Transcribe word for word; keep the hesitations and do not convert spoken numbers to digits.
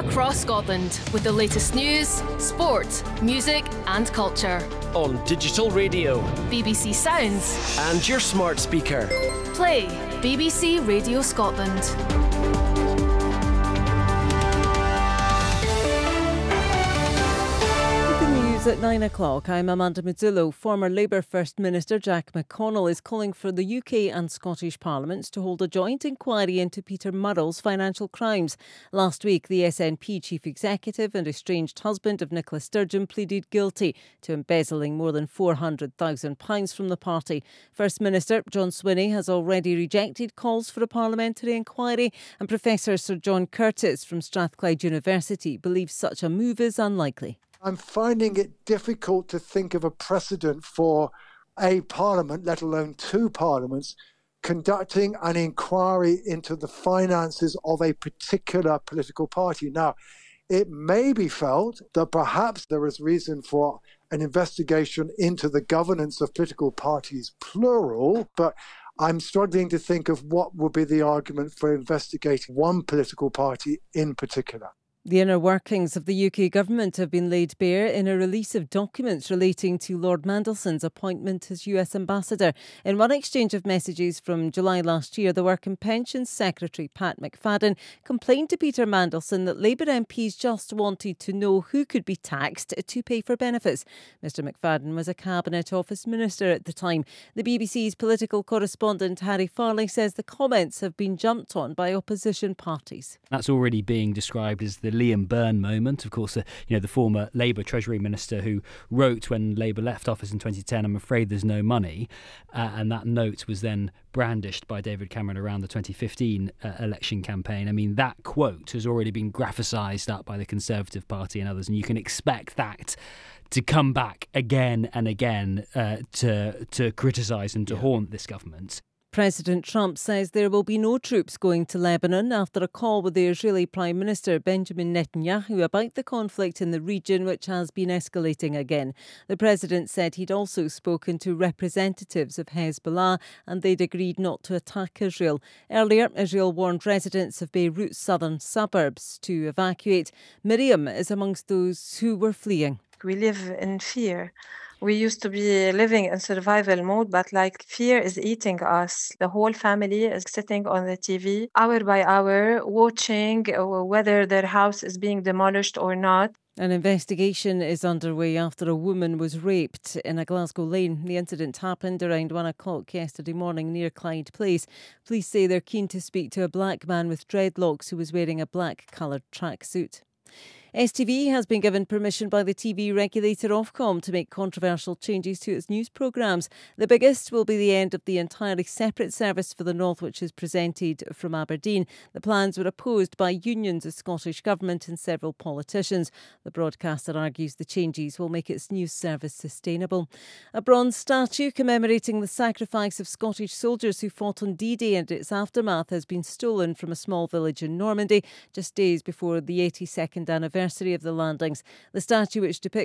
across Scotland with the latest news, sport, music and culture. On digital radio, B B C Sounds and your smart speaker. Play B B C Radio Scotland. At nine o'clock, I'm Amanda Mazzillo. Former Labour First Minister Jack McConnell is calling for the U K and Scottish Parliaments to hold a joint inquiry into Peter Murrell's financial crimes. Last week, the S N P Chief Executive and estranged husband of Nicola Sturgeon pleaded guilty to embezzling more than four hundred thousand pounds from the party. First Minister John Swinney has already rejected calls for a parliamentary inquiry, and Professor Sir John Curtis from Strathclyde University believes such a move is unlikely. I'm finding it difficult to think of a precedent for a parliament, let alone two parliaments, conducting an inquiry into the finances of a particular political party. Now, it may be felt that perhaps there is reason for an investigation into the governance of political parties, plural, but I'm struggling to think of what would be the argument for investigating one political party in particular. The inner workings of the U K government have been laid bare in a release of documents relating to Lord Mandelson's appointment as U S ambassador. In one exchange of messages from July last year, the Work and Pensions Secretary, Pat McFadden, complained to Peter Mandelson that Labour M Ps just wanted to know who could be taxed to pay for benefits. Mister McFadden was a Cabinet Office Minister at the time. The B B C's political correspondent Harry Farley says the comments have been jumped on by opposition parties. That's already being described as the Liam Byrne moment. Of course, uh, you know, the former Labour Treasury Minister who wrote when Labour left office in twenty ten, I'm afraid there's no money. Uh, and that note was then brandished by David Cameron around the twenty fifteen uh, election campaign. I mean, that quote has already been graphicised up by the Conservative Party and others, and you can expect that to come back again and again uh, to, to criticise and to yeah. haunt this government. President Trump says there will be no troops going to Lebanon after a call with the Israeli Prime Minister Benjamin Netanyahu about the conflict in the region, which has been escalating again. The president said he'd also spoken to representatives of Hezbollah and they'd agreed not to attack Israel. Earlier, Israel warned residents of Beirut's southern suburbs to evacuate. Miriam is amongst those who were fleeing. We live in fear. We used to be living in survival mode, but like fear is eating us. The whole family is sitting on the T V hour by hour, watching whether their house is being demolished or not. An investigation is underway after a woman was raped in a Glasgow lane. The incident happened around one o'clock yesterday morning near Clyde Place. Police say they're keen to speak to a black man with dreadlocks who was wearing a black coloured tracksuit. S T V has been given permission by the T V regulator Ofcom to make controversial changes to its news programmes. The biggest will be the end of the entirely separate service for the North, which is presented from Aberdeen. The plans were opposed by unions, the Scottish Government and several politicians. The broadcaster argues the changes will make its news service sustainable. A bronze statue commemorating the sacrifice of Scottish soldiers who fought on D-Day and its aftermath has been stolen from a small village in Normandy just days before the eighty-second anniversary of the landings. The statue, which depicts